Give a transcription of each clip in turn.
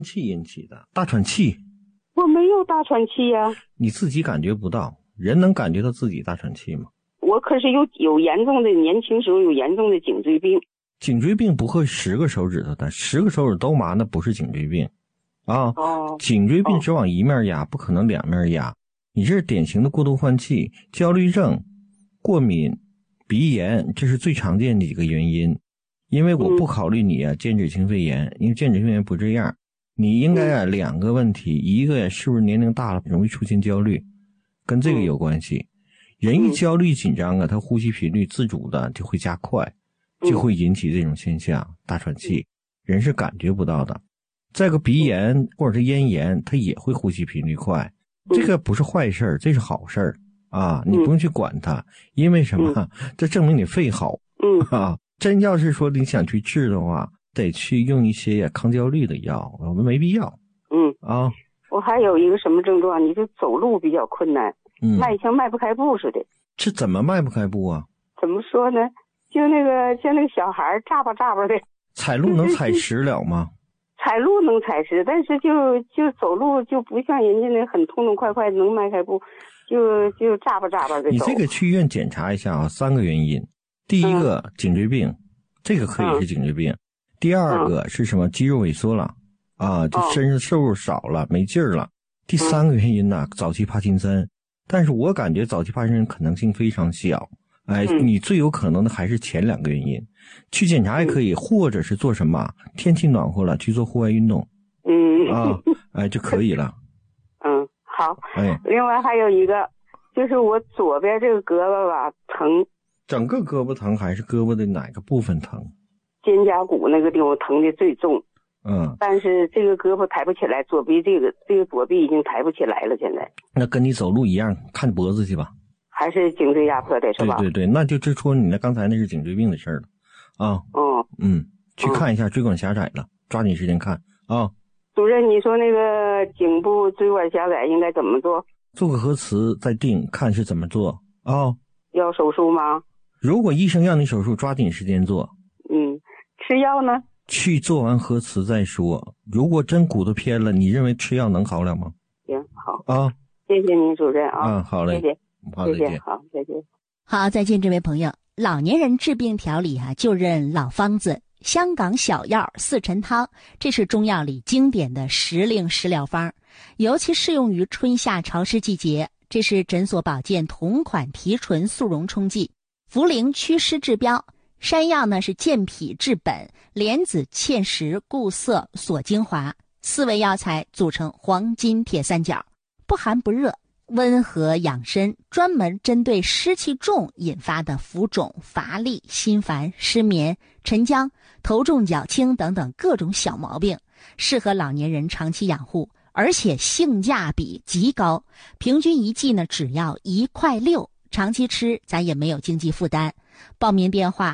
气引起的大喘气。 我没有大喘气呀。 你自己感觉不到，人能感觉到自己大喘气吗？ 我可是有严重的，年轻时候有严重的颈椎病。 颈椎病不会10个手指头的，10个手指都麻，那不是颈椎病啊。颈椎病只往一面压，不可能两面压。你这是典型的过度换气、焦虑症、过敏、鼻炎，这是最常见的几个原因。因为我不考虑你间质性肺炎，因为间质性肺炎不这样。你应该2个问题，一个是不是年龄大了容易出现焦虑，跟这个有关系。人一焦虑紧张他呼吸频率自主的就会加快，就会引起这种现象，大喘气，人是感觉不到的。再个鼻炎或者是咽炎，它也会呼吸频率快，这个不是坏事，这是好事啊，你不用去管它，因为什么？这证明你肺好真要是说你想去治的话，得去用一些抗焦虑的药，我们没必要。 我还有一个什么症状，你就走路比较困难，像迈不开步似的。 这怎么迈不开步啊？ 怎么说呢？就那个像那个小孩扎巴扎巴的。 踩路能踩实了吗？ 踩路能踩实，但是就走路就不像人家那很痛痛快快能迈开步，就扎巴扎巴的走。 你这个去医院检查一下3个原因。第一个颈椎病，这个可以是颈椎病。第二个是什么？肌肉萎缩了就身上瘦肉少了，没劲儿了。第3个原因呢，早期帕金森。但是我感觉早期帕金森可能性非常小。你最有可能的还是前2个原因。去检查也可以，或者是做什么？天气暖和了去做户外运动。就可以了。 好。另外还有一个，就是我左边这个胳膊吧疼。 整个胳膊疼还是胳膊的哪个部分疼？ 肩胛骨那个地方疼的最重。但是这个胳膊抬不起来，左臂这个左臂已经抬不起来了，现在。那跟你走路一样，看脖子去吧。 还是颈椎压迫的是吧？ 对，那就指出你刚才那是颈椎病的事儿了去看一下，椎管狭窄了，抓紧时间看主任，你说那个颈部椎管狭窄应该怎么做？ 做个核磁再定，看是怎么做要手术吗？ 如果医生让你手术，抓紧时间做。 吃药呢？ 去做完核磁再说。如果真骨头偏了，你认为吃药能好了吗？ 行，好谢谢您主任好嘞， 谢谢， 好，再见。 好，再见。 好，再见，这位朋友。老年人治病调理就认老方子，香港小药4陈汤，这是中药里经典的时令食疗方，尤其适用于春夏潮湿季节。这是诊所保健同款提纯速溶冲剂，茯苓祛湿治标，山药呢是健脾治本，莲子芡实固涩锁精华，4味药材组成黄金铁三角，不寒不热，温和养身，专门针对湿气重引发的浮肿、乏力、心烦、失眠、沉僵、头重脚轻等等各种小毛病，适合老年人长期养护，而且性价比极高，平均1剂呢只要1.6块，长期吃咱也没有经济负担。报名电话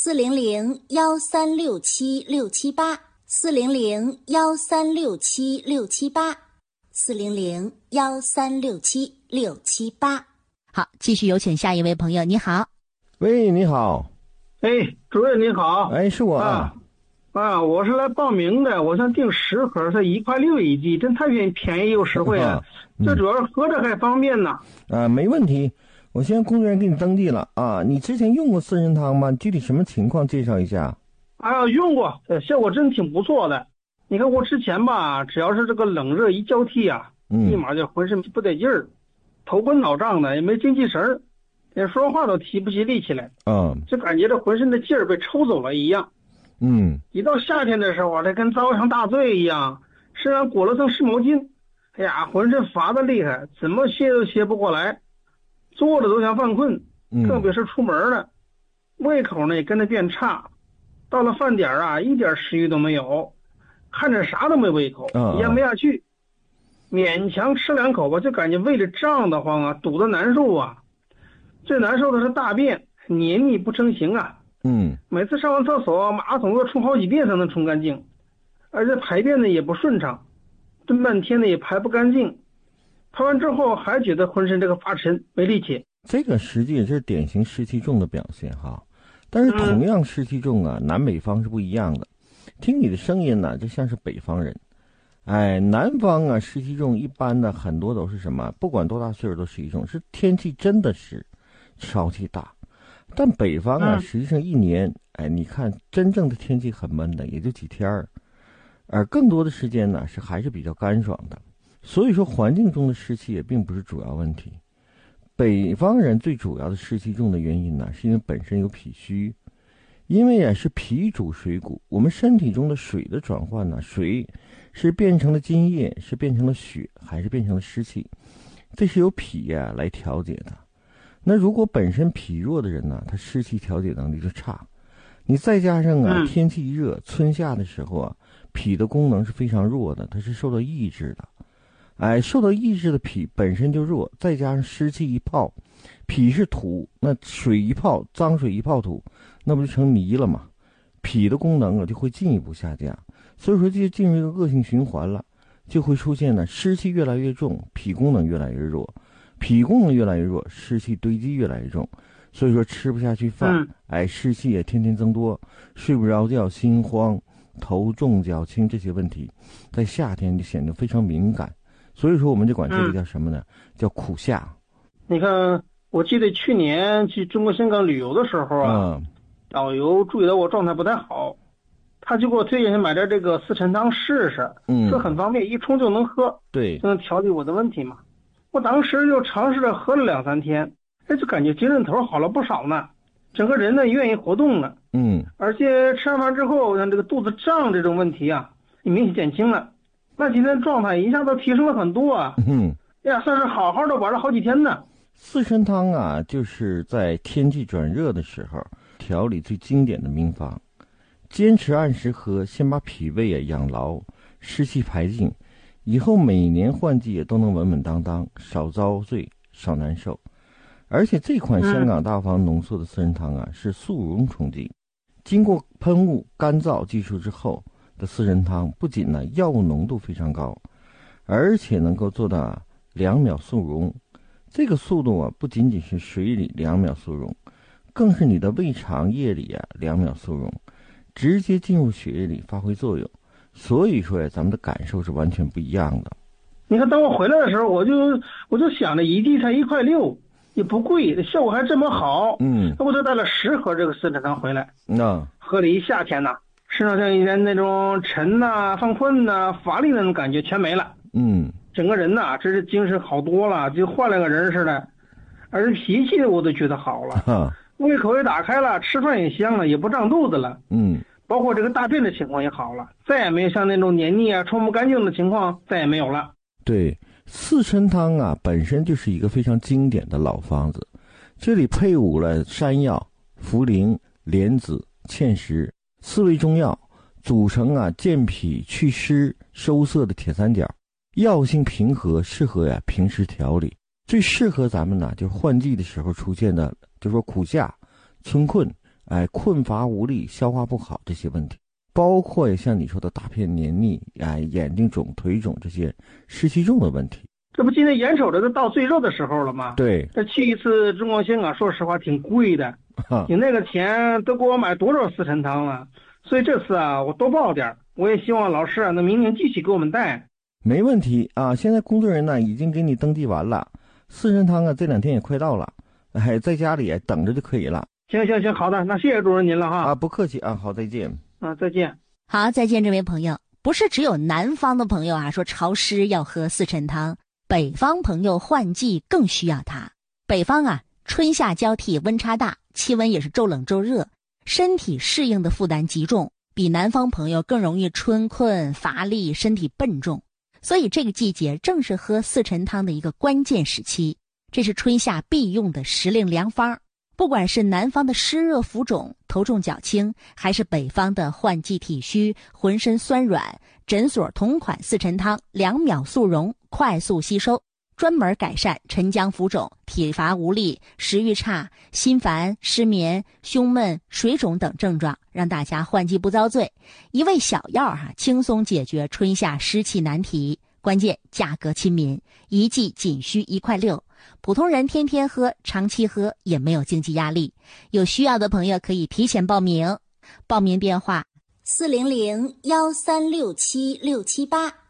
400-1367-678 400-1367-678 400-1367-678。好，继续有请下一位朋友。你好。 喂，你好。 主任你好。 是我我是来报名的，我想订10盒，才1.6块1剂，真太便宜又实惠了。最主要是合着还方便呢。 没问题，我现在工作人员给你登记了你之前用过4陈汤吗？具体什么情况介绍一下。 用过，效果真挺不错的。你看我之前吧，只要是这个冷热一交替立马就浑身不得劲儿，头昏脑胀的，也没精气神儿，连说话都提不起力气来。就感觉这浑身的劲儿被抽走了一样。一到夏天的时候这跟遭上大罪一样，身上裹了层湿毛巾，浑身乏得厉害，怎么歇都歇不过来，坐着都想犯困，特别是出门了，胃口呢也跟着变差，到了饭点一点食欲都没有，看着啥都没胃口，咽不下去，勉强吃2口吧，就感觉胃里胀得慌堵得难受最难受的是大便黏腻不成形每次上完厕所，马桶要冲好几遍才能冲干净，而且排便呢也不顺畅，蹲半天呢也排不干净，排完之后还觉得浑身这个发沉没力气。 这个实际也是典型湿气重的表现但是同样湿气重南北方是不一样的。听你的声音呢，就像是北方人南方啊湿气重，一般的很多都是什么？不管多大岁数都湿气重，是天气真的是潮气大。但北方啊，实际上一年，你看真正的天气很闷的，也就几天儿，而更多的时间呢还是比较干爽的。所以说，环境中的湿气也并不是主要问题。北方人最主要的湿气重的原因呢，是因为本身有脾虚，因为是脾主水谷，我们身体中的水的转换呢，水是变成了津液，是变成了血，还是变成了湿气，这是由脾来调节的。那如果本身脾弱的人呢，他湿气调节能力就差，你再加上天气一热，春夏的时候脾的功能是非常弱的，它是受到抑制的。受到抑制的脾本身就弱，再加上湿气一泡，脾是土，那水一泡，脏水一泡土，那不就成泥了吗？脾的功能就会进一步下降，所以说就进入一个恶性循环了，就会出现呢湿气越来越重，脾功能越来越弱，脾功能越来越弱，湿气堆积越来越重，所以说吃不下去饭，湿气也天天增多，睡不着觉，心慌、头重脚轻，这些问题在夏天就显得非常敏感。所以说我们就管这个叫什么呢？叫苦夏。 你看，我记得去年去中国香港旅游的时候导游注意到我状态不太好，他就给我推荐买点这个四陈汤试试，说很方便，一冲就能喝， 对， 就能调节我的问题嘛。我当时就尝试着喝了2-3天，就感觉精神头好了不少呢，整个人呢愿意活动了，而且吃完饭之后，像这个肚子胀这种问题也明显减轻了。那今天状态一下子提升了很多算是好好的玩了好几天呢。 四陈汤就是在天气转热的时候调理最经典的名方，坚持按时喝，先把脾胃养牢，湿气排尽，以后每年换季也都能稳稳当当，少遭罪，少难受。而且这款香港大方浓缩的四陈汤是速溶冲剂，经过喷雾干燥技术之后的四陈汤，不仅药物浓度非常高，而且能够做到2秒速溶。这个速度不仅仅是水里2秒速溶，更是你的胃肠液里2秒速溶，直接进入血液里发挥作用。所以说咱们的感受是完全不一样的。 你看，当我回来的时候，我就想着一剂才1.6块，也不贵，效果还这么好。那我就带了10盒这个四陈汤回来，喝了一夏天呢，身上像以前那种沉犯困乏力那种感觉全没了。整个人真是精神好多了，就换了个人似的，而且脾气我都觉得好了，胃口也打开了，吃饭也香了，也不胀肚子了。包括这个大便的情况也好了，再也没有像那种黏腻冲不干净的情况再也没有了。 对，四陈汤本身就是一个非常经典的老方子，这里配伍了山药、茯苓、莲子、芡实4味中药，组成健脾祛湿收涩的铁三角，药性平和，适合平时调理，最适合咱们就是换季的时候出现的，就是说苦夏、春困，困乏无力、消化不好这些问题，包括也像你说的大便黏腻，眼睛肿、腿肿这些湿气重的问题。 这不今年眼瞅着都到最热的时候了吗？ 对， 这去一次中国香港，说实话挺贵的，你那个钱都给我买多少四陈汤了？所以这次我多报点，我也希望老师能明年继续给我们带。 没问题现在工作人员已经给你登记完了，四陈汤这2天也快到了，在家里等着就可以了。 行，好的，那谢谢主任您了哈。 不客气好，再见。 再见。 好，再见，这位朋友。不是只有南方的朋友说潮湿要喝四陈汤，北方朋友换季更需要它。北方春夏交替，温差大，气温也是骤冷骤热，身体适应的负担极重，比南方朋友更容易春困乏力，身体笨重。所以这个季节正是喝四陈汤的一个关键时期，这是春夏必用的时令良方。不管是南方的湿热浮肿、头重脚轻，还是北方的换季体虚、浑身酸软，诊所同款四陈汤2秒速溶，快速吸收，专门改善沉江浮肿、体乏无力、食欲差、心烦、失眠、胸闷、水肿等症状，让大家换季不遭罪。一味小药轻松解决春夏湿气难题，关键价格亲民，一剂仅需1.6块，普通人天天喝、长期喝也没有经济压力。有需要的朋友可以提前报名，报名电话 400-1367678。